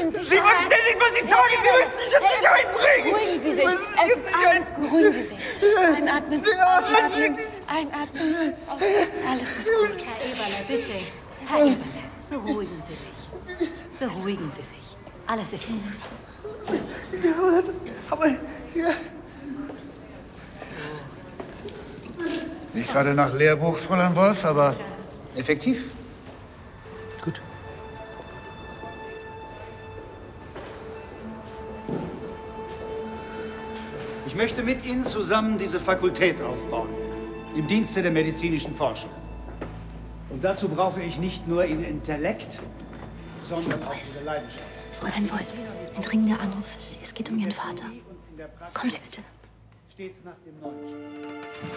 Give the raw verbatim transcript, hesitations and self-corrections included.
in Sicherheit. Sie wissen denn nicht, was ich sage! Sie müssen sich in Sicherheit bringen! Beruhigen Sie sich. Es ist alles gut. Beruhigen Sie sich. Einatmen, ausatmen, einatmen, ausatmen. Alles ist gut. Herr Eberle, bitte. Herr Eberle, beruhigen Sie sich. Beruhigen Sie sich. Alles ist gut. Aber hier... Nicht gerade nach Lehrbuch, Fräulein Wolf, aber effektiv. Gut. Ich möchte mit Ihnen zusammen diese Fakultät aufbauen, im Dienste der medizinischen Forschung. Und dazu brauche ich nicht nur Ihren Intellekt, sondern auch Ihre Leidenschaft. Fräulein Wolf, ein dringender Anruf für Sie. Es geht um Ihren Vater. Kommen Sie bitte. Stets nach dem Neuen.